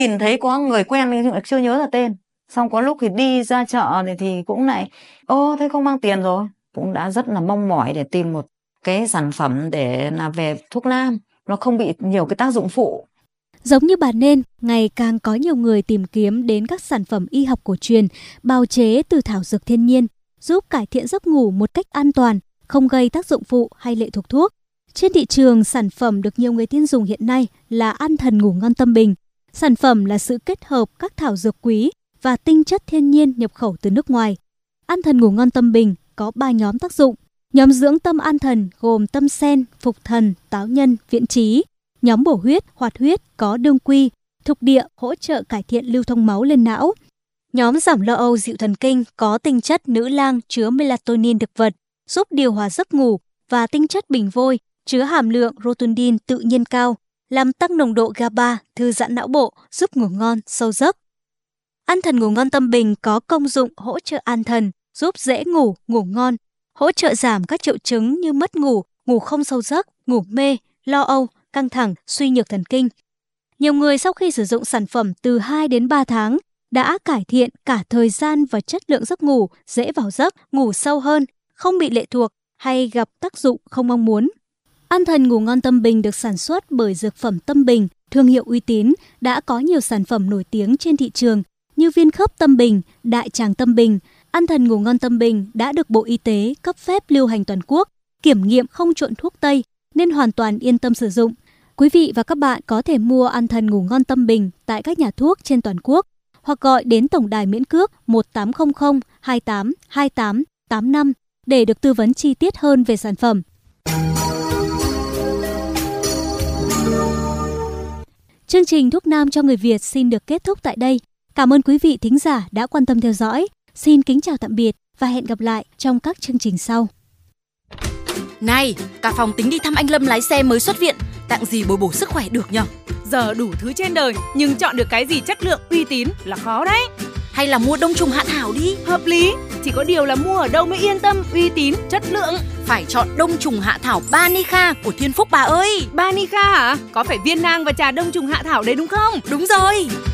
Nhìn thấy có người quen nhưng chưa nhớ là tên. Xong có lúc thì đi ra chợ thì cũng lại thế không mang tiền rồi. Cũng đã rất là mong mỏi để tìm một cái sản phẩm để là về thuốc nam, nó không bị nhiều cái tác dụng phụ. Giống như bà Nên, ngày càng có nhiều người tìm kiếm đến các sản phẩm y học cổ truyền, bào chế từ thảo dược thiên nhiên, giúp cải thiện giấc ngủ một cách an toàn, không gây tác dụng phụ hay lệ thuộc thuốc. Trên thị trường, sản phẩm được nhiều người tin dùng hiện nay là An Thần Ngủ Ngon Tâm Bình. Sản phẩm là sự kết hợp các thảo dược quý và tinh chất thiên nhiên nhập khẩu từ nước ngoài. An Thần Ngủ Ngon Tâm Bình có 3 nhóm tác dụng. Nhóm dưỡng tâm an thần gồm tâm sen, phục thần, táo nhân, viễn trí. Nhóm bổ huyết, hoạt huyết có đương quy, thục địa hỗ trợ cải thiện lưu thông máu lên não. Nhóm giảm lo âu dịu thần kinh có tinh chất nữ lang chứa melatonin thực vật, giúp điều hòa giấc ngủ, và tinh chất bình vôi chứa hàm lượng rotundin tự nhiên cao, làm tăng nồng độ GABA, thư giãn não bộ, giúp ngủ ngon, sâu giấc. An Thần Ngủ Ngon Tâm Bình có công dụng hỗ trợ an thần, giúp dễ ngủ, ngủ ngon, hỗ trợ giảm các triệu chứng như mất ngủ, ngủ không sâu giấc, ngủ mê, lo âu, căng thẳng, suy nhược thần kinh. Nhiều người sau khi sử dụng sản phẩm từ 2 đến 3 tháng đã cải thiện cả thời gian và chất lượng giấc ngủ, dễ vào giấc, ngủ sâu hơn, không bị lệ thuộc hay gặp tác dụng không mong muốn. An Thần Ngủ Ngon Tâm Bình được sản xuất bởi Dược phẩm Tâm Bình, thương hiệu uy tín, đã có nhiều sản phẩm nổi tiếng trên thị trường như viên khớp Tâm Bình, đại tràng Tâm Bình. An Thần Ngủ Ngon Tâm Bình đã được Bộ Y tế cấp phép lưu hành toàn quốc, kiểm nghiệm không trộn thuốc Tây nên hoàn toàn yên tâm sử dụng. Quý vị và các bạn có thể mua An Thần Ngủ Ngon Tâm Bình tại các nhà thuốc trên toàn quốc hoặc gọi đến tổng đài miễn cước 1800 28 28 85 để được tư vấn chi tiết hơn về sản phẩm. Chương trình Thuốc Nam cho người Việt xin được kết thúc tại đây. Cảm ơn quý vị thính giả đã quan tâm theo dõi. Xin kính chào tạm biệt và hẹn gặp lại trong các chương trình sau. Này, cả phòng tính đi thăm anh Lâm lái xe mới xuất viện, tặng gì bồi bổ sức khỏe được nhở? Giờ đủ thứ trên đời, nhưng chọn được cái gì chất lượng uy tín là khó đấy. Hay là mua Đông Trùng Hạ Thảo đi. Hợp lý, chỉ có điều là mua ở đâu mới yên tâm, uy tín, chất lượng. Phải chọn Đông Trùng Hạ Thảo Banica của Thiên Phúc bà ơi. Banica hả? Có phải viên nang và trà Đông Trùng Hạ Thảo đấy đúng không? Đúng rồi.